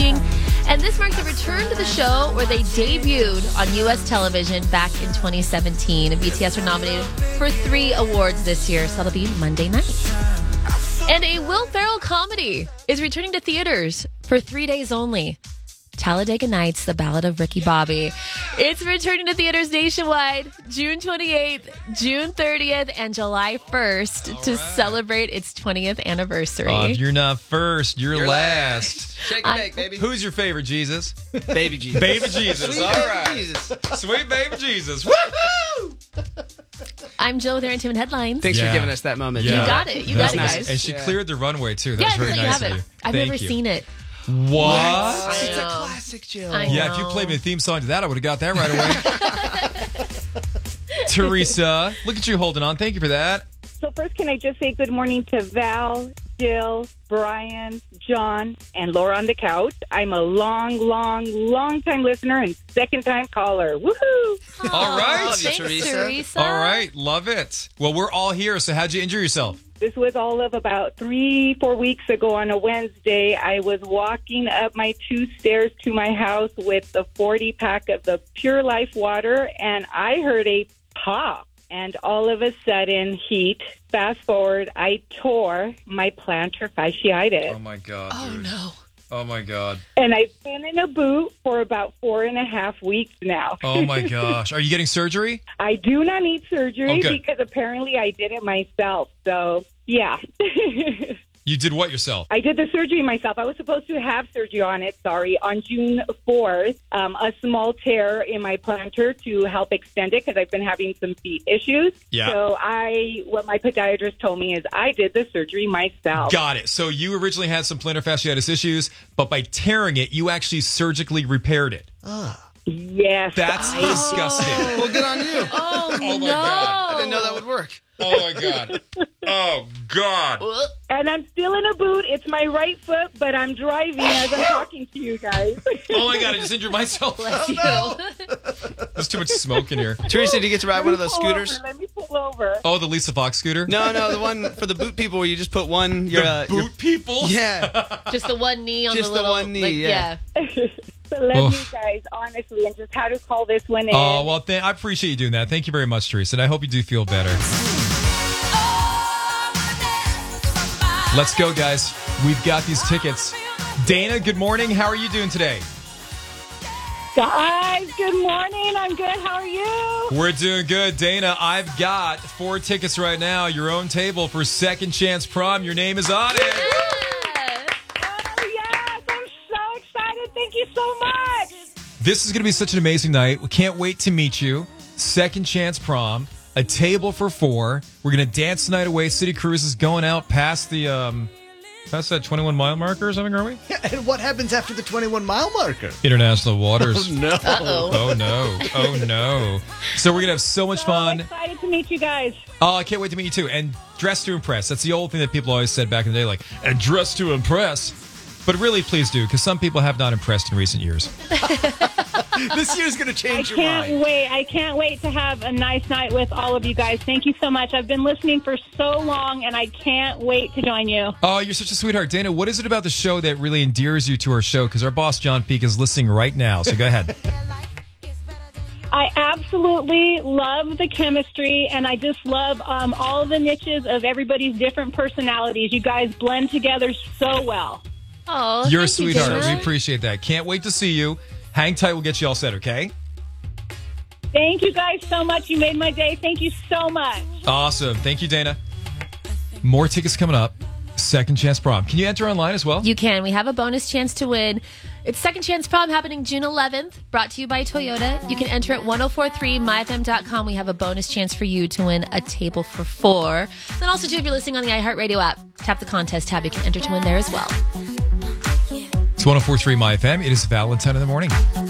hosting. And this marks a return to the show where they debuted on U.S. television back in 2017. And BTS are nominated for 3 awards this year, so that'll be Monday night. And a Will Ferrell comedy is returning to theaters for 3 days only. Talladega Nights, The Ballad of Ricky Bobby. It's returning to theaters nationwide June 28th, June 30th, and July 1st to celebrate its 20th anniversary. You're not first, you're last. Shake and bake, baby. Who's your favorite, Jesus? Baby Jesus. Baby Jesus. Sweet All baby right. Jesus. Sweet baby Jesus. Woohoo! I'm Jill with Entertainment Headlines. Thanks Yeah. for giving us that moment. Yeah. You got it. You That's got it, nice. guys. And she cleared the runway, too. That Yeah, was very you nice have of it. you. I've Thank never you. seen it. What? It's a know. classic, Jill. I Yeah, if you know. played me a theme song to that, I would have got that right away. Teresa, look at you holding on. Thank you for that. So first, can I just say good morning to Val, Jill, Brian, John, and Laura on the couch. I'm a long time listener and second-time caller. Woohoo! All right. Love you, Thanks, Teresa. Teresa. All right. Love it. Well, we're all here, so how'd you injure yourself? This was all of about 3-4 weeks ago on a Wednesday. I was walking up my 2 stairs to my house with the 40-pack of the Pure Life water, and I heard a pop. And all of a sudden, heat. Fast forward, I tore my plantar fasciitis. Oh, my God. Oh, dude. no. Oh, my God. And I've been in a boot for about 4.5 weeks now. Oh, my gosh. Are you getting surgery? I do not need surgery Oh, good. because apparently I did it myself. So, yeah. You did what yourself? I did the surgery myself. I was supposed to have surgery on June 4th. A small tear in my plantar to help extend it because I've been having some feet issues. Yeah. So what my podiatrist told me is I did the surgery myself. Got it. So you originally had some plantar fasciitis issues, but by tearing it, you actually surgically repaired it. Yes. That's disgusting. Well, good on you. Oh, my no. God. I didn't know that would work. Oh, my God. Oh, God. And I'm still in a boot. It's my right foot, but I'm driving as I'm talking to you guys. Oh, my God. I just injured myself. Bless you. There's too much smoke in here. Teresa, do you get to ride one of those Pull scooters? over. Let me pull over. Oh, the Lisa Fox scooter? No, the one for the boot people where you just put one. The boot people? Yeah. Just the one knee on Just the the little... one knee, like, yeah. So let Oof. you guys, honestly, and just how to call this one in. Oh, well, I appreciate you doing that. Thank you very much, Teresa, and I hope you do feel better. Let's go, guys. We've got these tickets. Dana, good morning. How are you doing today? Guys, good morning. I'm good. How are you? We're doing good. Dana, I've got 4 tickets right now. Your own table for Second Chance Prom. Your name is on it. Yes. Oh, yes. I'm so excited. Thank you so much. This is going to be such an amazing night. We can't wait to meet you. Second Chance Prom. A table for 4. We're going to dance the night away. City Cruise is going out past the... Past that 21-mile marker or something, are we? And what happens after the 21-mile marker? International waters. No. Uh-oh. Oh, no. Oh, no. So we're going to have so much So fun. excited to meet you guys. Oh, I can't wait to meet you, too. And dress to impress. That's the old thing that people always said back in the day, like, and dress to impress. But really, please do, because some people have not impressed in recent years. This year's going to change your Can't mind. wait. I can't wait to have a nice night with all of you guys. Thank you so much. I've been listening for so long, and I can't wait to join you. Oh, you're such a sweetheart. Dana, what is it about the show that really endears you to our show? Because our boss, John Peake, is listening right now. So go ahead. I absolutely love the chemistry, and I just love all the niches of everybody's different personalities. You guys blend together so well. Oh, You're a thank you, sweetheart. Dana. We appreciate that. Can't wait to see you. Hang tight. We'll get you all set, okay? Thank you guys so much. You made my day. Thank you so much. Awesome. Thank you, Dana. More tickets coming up. Second Chance Prom. Can you enter online as well? You can. We have a bonus chance to win. It's Second Chance Prom happening June 11th, brought to you by Toyota. You can enter at 1043myfm.com. We have a bonus chance for you to win a table for 4. Then also, too, if you're listening on the iHeartRadio app, tap the contest tab. You can enter to win there as well. It's 104.3 My FM. It is Valentine in the morning.